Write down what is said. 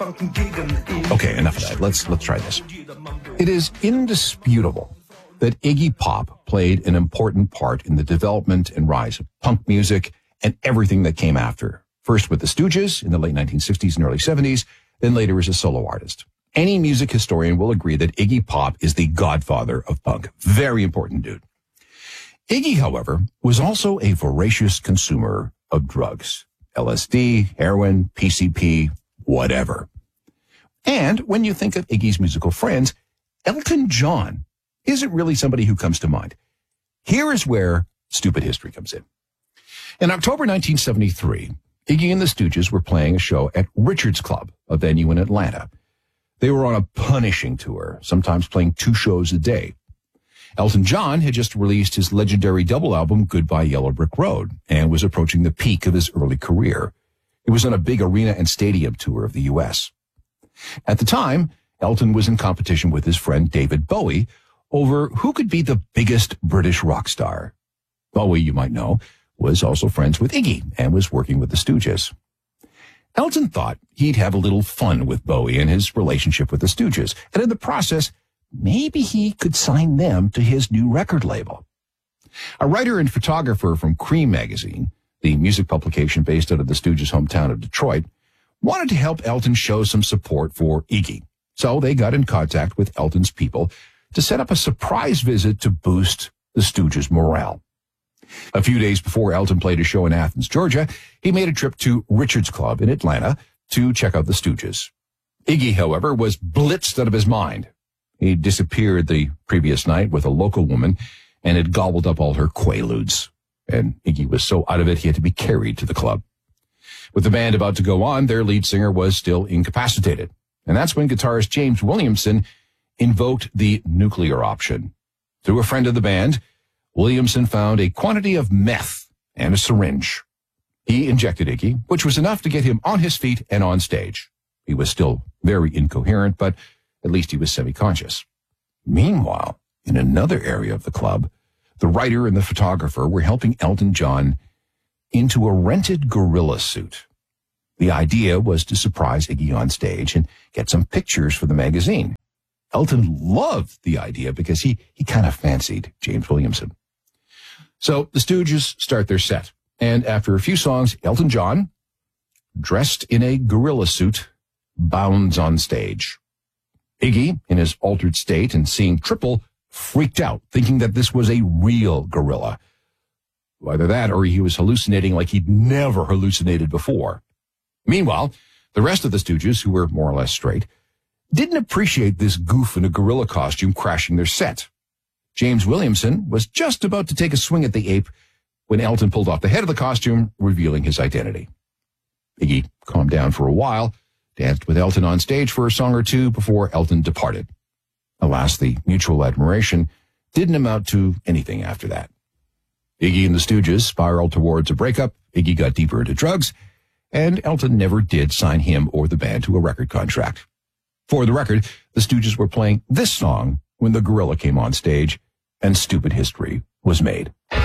Okay, enough of that. Let's try this. It is indisputable that Iggy Pop played an important part in the development and rise of punk music and everything that came after. First with the Stooges in the late 1960s and early 70s, then later as a solo artist. Any music historian will agree that Iggy Pop is the godfather of punk. Very important dude. Iggy, however, was also a voracious consumer of drugs. LSD, heroin, PCP, whatever. And when you think of Iggy's musical friends, Elton John isn't really somebody who comes to mind. Here is where stupid history comes in. In October 1973, Iggy and the Stooges were playing a show at Richards Club, a venue in Atlanta. They were on a punishing tour, sometimes playing 2 shows a day. Elton John had just released his legendary double album, Goodbye Yellow Brick Road, and was approaching the peak of his early career. He was on a big arena and stadium tour of the U.S. At the time, Elton was in competition with his friend David Bowie over who could be the biggest British rock star. Bowie, you might know, was also friends with Iggy and was working with the Stooges. Elton thought he'd have a little fun with Bowie and his relationship with the Stooges, and in the process, maybe he could sign them to his new record label. A writer and photographer from Cream magazine, the music publication based out of the Stooges' hometown of Detroit, wanted to help Elton show some support for Iggy. So they got in contact with Elton's people to set up a surprise visit to boost the Stooges' morale. A few days before Elton played a show in Athens, Georgia, he made a trip to Richards Club in Atlanta to check out the Stooges. Iggy, however, was blitzed out of his mind. He disappeared the previous night with a local woman and had gobbled up all her Quaaludes. And Iggy was so out of it, he had to be carried to the club. With the band about to go on, their lead singer was still incapacitated. And that's when guitarist James Williamson invoked the nuclear option. Through a friend of the band, Williamson found a quantity of meth and a syringe. He injected Iggy, which was enough to get him on his feet and on stage. He was still very incoherent, but at least he was semi-conscious. Meanwhile, in another area of the club, the writer and the photographer were helping Elton John into a rented gorilla suit. The idea was to surprise Iggy on stage and get some pictures for the magazine. Elton loved the idea because he kind of fancied James Williamson. So the Stooges start their set, and after a few songs, Elton John, dressed in a gorilla suit, bounds on stage. Iggy, in his altered state and seeing triple, freaked out, thinking that this was a real gorilla. Either that or he was hallucinating like he'd never hallucinated before. Meanwhile, the rest of the Stooges, who were more or less straight, didn't appreciate this goof in a gorilla costume crashing their set. James Williamson was just about to take a swing at the ape when Elton pulled off the head of the costume, revealing his identity. Iggy calmed down for a while, danced with Elton on stage for a song or two before Elton departed. Alas, the mutual admiration didn't amount to anything after that. Iggy and the Stooges spiraled towards a breakup, Iggy got deeper into drugs, and Elton never did sign him or the band to a record contract. For the record, the Stooges were playing this song when the gorilla came on stage, and stupid history was made.